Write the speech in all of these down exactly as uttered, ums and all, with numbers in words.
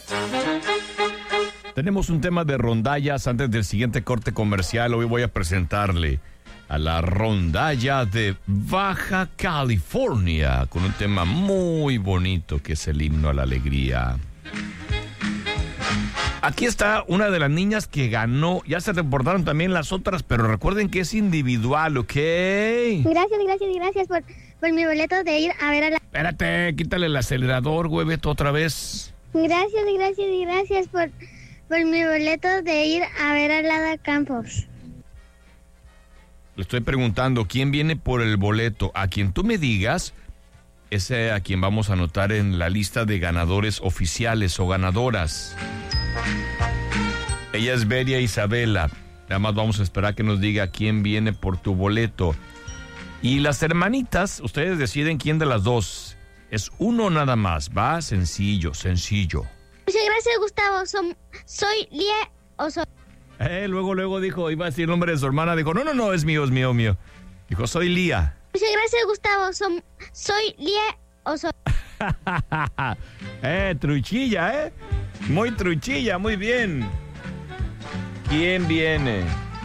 Tenemos un tema de rondallas antes del siguiente corte comercial. Hoy voy a presentarle a la rondalla de Baja California con un tema muy bonito que es el himno a la alegría. Aquí está una de las niñas que ganó. Ya se reportaron también las otras, pero recuerden que es individual, ¿ok? Gracias, gracias, gracias por, por mi boleto de ir a ver a la... Espérate, quítale el acelerador, güey, Beto, otra vez. Gracias, gracias, gracias por, por mi boleto de ir a ver a Lada Campos. Le estoy preguntando, ¿quién viene por el boleto? A quien tú me digas, ese a quien vamos a anotar en la lista de ganadores oficiales o ganadoras. Ella es Beria Isabela. Nada más vamos a esperar que nos diga quién viene por tu boleto. Y las hermanitas, ustedes deciden quién de las dos. Es uno nada más, va sencillo, sencillo. Muchas gracias, Gustavo. Som, soy Lía Oso. Eh, luego, luego dijo, iba a decir el nombre de su hermana. Dijo, no, no, no, es mío, es mío, mío. Dijo, soy Lía. Muchas gracias, Gustavo. Som, soy Lía Oso. eh, truchilla, ¿eh? Muy truchilla, muy bien. ¿Quién viene?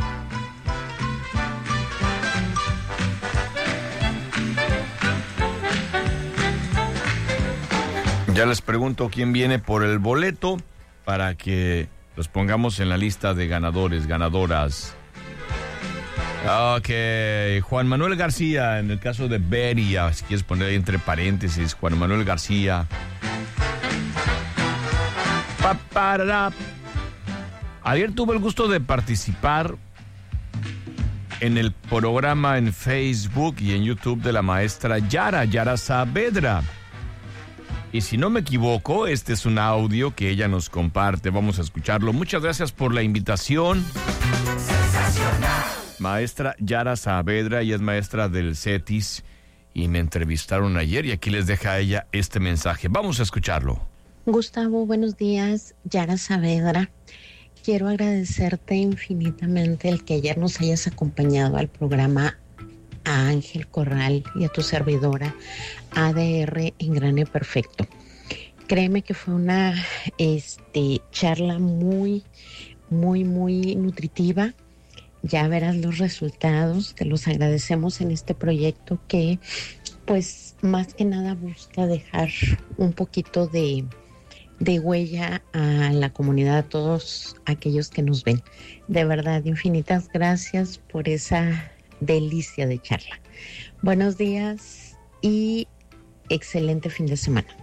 Ya les pregunto quién viene por el boleto para que los pongamos en la lista de ganadores, ganadoras. Ok, Juan Manuel García, en el caso de Beria, si quieres poner ahí entre paréntesis, Juan Manuel García. Pa, para, Ayer tuve el gusto de participar en el programa en Facebook y en YouTube de la maestra Yara, Yara Saavedra. Y si no me equivoco, este es un audio que ella nos comparte. Vamos a escucharlo. Muchas gracias por la invitación. Sensacional. Maestra Yara Saavedra, ella es maestra del CETIS y me entrevistaron ayer y aquí les deja a ella este mensaje. Vamos a escucharlo. Gustavo, buenos días. Yara Saavedra. Quiero agradecerte infinitamente el que ayer nos hayas acompañado al programa, a Ángel Corral y a tu servidora A D R Engrane Perfecto. Créeme que fue una este, charla muy, muy, muy nutritiva. Ya verás los resultados, te los agradecemos en este proyecto que, pues, más que nada busca dejar un poquito de, de huella a la comunidad, a todos aquellos que nos ven. De verdad, infinitas gracias por esa delicia de charla. Buenos días y excelente fin de semana.